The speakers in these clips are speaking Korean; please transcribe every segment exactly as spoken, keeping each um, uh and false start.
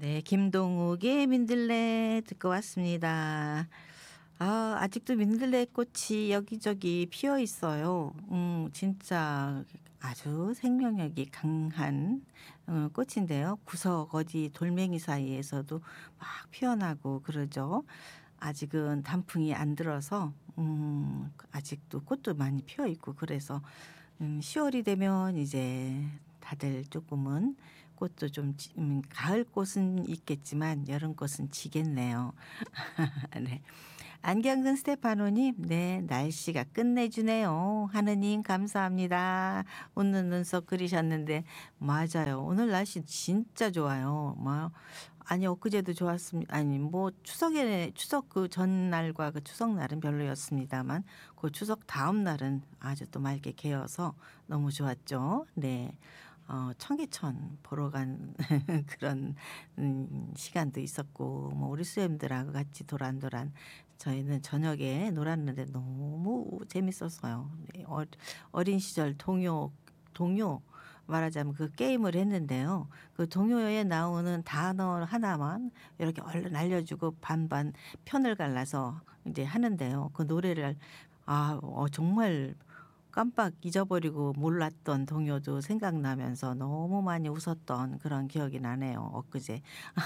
네. 김동욱의 민들레 듣고 왔습니다. 아 아직도 민들레 꽃이 여기저기 피어 있어요. 음 진짜 아주 생명력이 강한 어 꽃인데요. 구석 어디 돌멩이 사이에서도 막 피어나고 그러죠. 아직은 단풍이 안 들어서 음 아직도 꽃도 많이 피어 있고 그래서 음 시 월이 되면 이제 다들 쪼끔은 꽃도 좀 지 음 가을 꽃은 있겠지만 여름 꽃은 지겠네요. 네. 안경근 스테파노 님 네 "날씨가 끝내주네요. 하느님 감사합니다." 웃는 눈썹 그리셨는데 맞아요. 오늘 날씨 진짜 좋아요. 막 아니 엊그제도 좋았습니 아니 뭐 추석에 추석 그 전날과 그 추석날은 별로였습니다만 그 추석 다음 날은 아주 또 맑게 개어서 너무 좋았죠. 네. 어 청계천 보러 간 그런 음 시간도 있었고 뭐 우리 수염들하고 같이 도란도란 저희는 저녁에 놀았는데 너무 재밌었어요. 네. 어 어린 시절 동요 동요 말하자면 그 게임을 했는데요. 그 동요에 나오는 단어 하나만 이렇게 얼른 알려주고 반반 편을 갈라서 인제 하는데요. 그 노래를 아 어 정말 깜빡 잊어버리고 몰랐던 동요도 생각나면서 너무 많이 웃었던 그런 기억이 나네요 엊그제.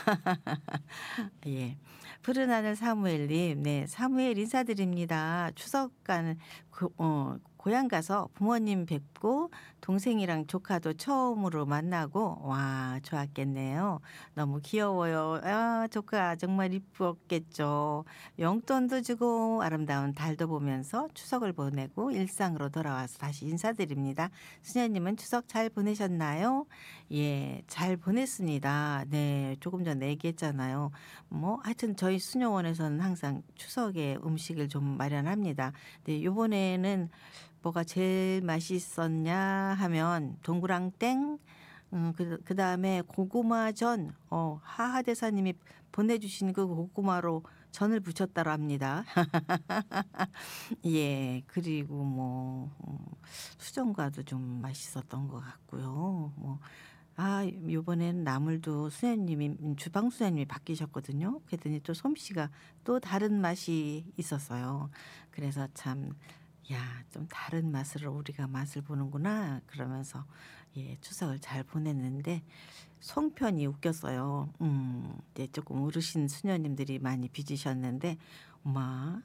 예. 푸른 하늘 사무엘 님 네 "사무엘 인사드립니다. 추석 간 그 어 고향 가서 부모님 뵙고 동생이랑 조카도 처음으로 만나고 와 좋았겠네요. 너무 귀여워요. 아 조카 정말 이뻤겠죠. 용돈도 주고 아름다운 달도 보면서 추석을 보내고 일상으로 돌아와서 다시 인사드립니다. 수녀님은 추석 잘 보내셨나요?" 예. 잘 보냈습니다. 네. 조금 전에 얘기했잖아요. 뭐 하여튼 저희 수녀원에서는 항상 추석에 음식을 좀 마련합니다. 네 요번에는 뭐가 제일 맛있었냐 하면 동그랑땡 음 그 그다음에 고구마전 어 하하 대사님이 보내주신 그 고구마로 전을 부쳤다고 합니다. 예. 그리고 뭐 음 수정과도 좀 맛있었던 것 같고요. 뭐 아 요번에는 나물도 수녀님이 음 주방 수녀님이 바뀌셨거든요. 그랬더니 또 솜씨가 또 다른 맛이 있었어요. 그래서 참 '야 좀 다른 맛으로 우리가 맛을 보는구나.' 그러면서 예 추석을 잘 보냈는데 송편이 웃겼어요. 음 이제 쪼끔 어르신 수녀님들이 많이 빚으셨는데 막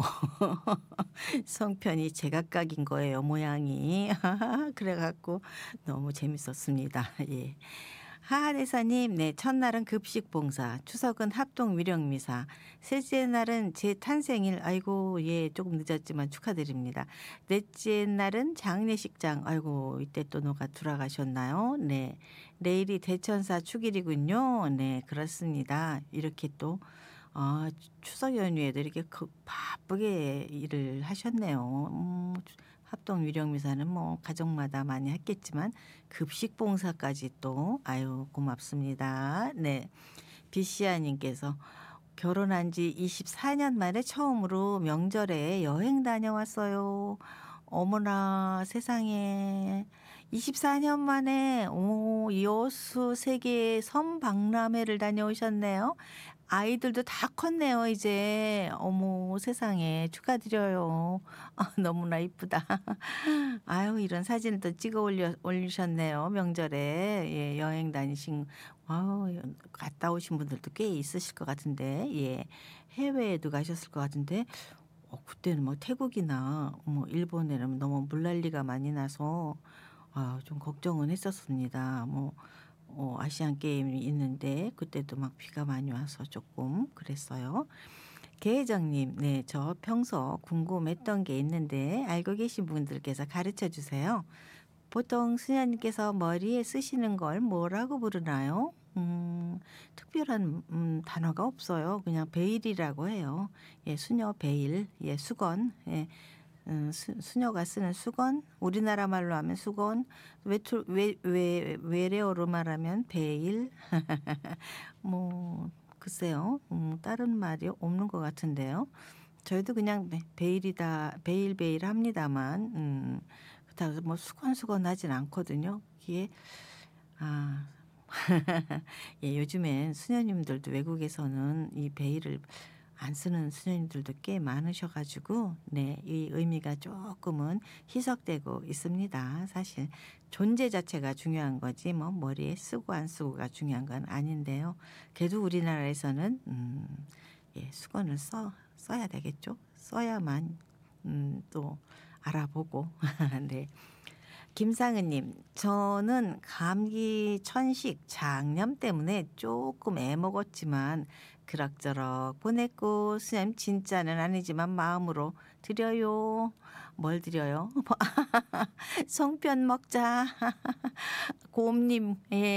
송편이 제각각인 거예요 모양이. 그래 갖고 너무 재밌었습니다. 예. 하하 대사님 네 첫날은 급식 봉사, 추석은 합동 위령미사, 셋째 날은 제 탄생일 아이고 예 쪼금 늦었지만 축하드립니다. 넷째 날은 장례식장 아이고 이때 또 누가 돌아가셨나요? 네. 내일이 대천사 축일이군요. 네 그렇습니다. 이렇게 또 아 추 추석 연휴에도 이렇게 그 바쁘게 일을 하셨네요. 음 추 합동 위령미사는 뭐 가족마다 많이 했겠지만 급식 봉사까지 또 아유 고맙습니다. 네. 비시아 님께서 "결혼한 지 이십사 년 만에 처음으로 명절에 여행 다녀왔어요." 어머나 세상에. 이십사 년 만에 오 여수 세계 섬 박람회를 다녀오셨네요. 아이들도 다 컸네요 이제. 어머 세상에 축하드려요. 아 너무나 이쁘다. 아유 이런 사진을 또 찍어 올려 올리셨네요 명절에. 예 여행 다니신 아우 갔다 오신 분들도 꽤 있으실 것 같은데 예 해외에도 가셨을 것 같은데 어 그때는 뭐 태국이나 뭐 일본에는 너무 물난리가 많이 나서 아 좀 걱정은 했었습니다. 뭐 어 아시안 게임이 있는데 그때도 막 비가 많이 와서 쪼끔 그랬어요. 계혜정 님 네 저 평소 궁금했던 게 있는데 알고 계신 분들께서 가르쳐 주세요. 보통 수녀님께서 머리에 쓰시는 걸 뭐라고 부르나요? 음 특별한 음 단어가 없어요. 그냥 베일이라고 해요. 예 수녀 베일 예 수건 예 음 수 수녀가 쓰는 수건 우리나라 말로 하면 수건 외투 외 외 외래어로 말하면 베일 뭐 글쎄요. 음 다른 말이 없는 것 같은데요. 저희도 그냥 네 베일이다 베일 베일 합니다만 음 그렇다고 해서 뭐 수건수건 하진 않거든요. 이게 아 예, 요즘엔 수녀님들도 외국에서는 이 베일을 안 쓰는 수녀님들도 꽤 많으셔 가지고 네, 이 의미가 조금은 희석되고 있습니다. 사실 존재 자체가 중요한 거지 뭐 머리에 쓰고 안 쓰고가 중요한 건 아닌데요. 그래도 우리나라에서는 음 예, 수건을 써 써야 되겠죠. 써야만 음 또 알아보고 네. 김상은 님, 저는 감기, 천식, 장염 때문에 조금 애먹었지만 그럭저럭 보냈고 수염 진짜는 아니지만 마음으로 드려요. 뭘 드려요? 송편 먹자. 곰님, 예.